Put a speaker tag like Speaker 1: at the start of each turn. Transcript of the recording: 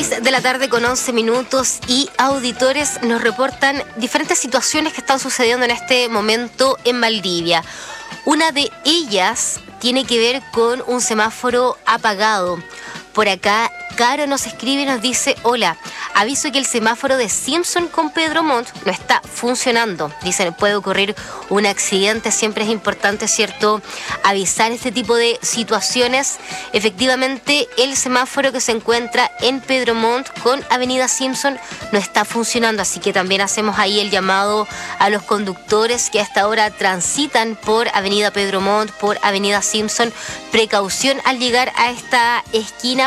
Speaker 1: 6 de la tarde con 11 minutos y auditores nos reportan diferentes situaciones que están sucediendo en este momento en Valdivia. Una de ellas tiene que ver con un semáforo apagado. Por acá, Caro nos escribe y nos dice: hola, aviso que el semáforo de Simpson con Pedro Montt no está funcionando. Dicen, puede ocurrir un accidente, siempre es importante, ¿cierto?, avisar este tipo de situaciones. Efectivamente, el semáforo que se encuentra en Pedro Montt con Avenida Simpson no está funcionando, así que también hacemos ahí el llamado a los conductores que a esta hora transitan por Avenida Pedro Montt, por Avenida Simpson. Precaución al llegar a esta esquina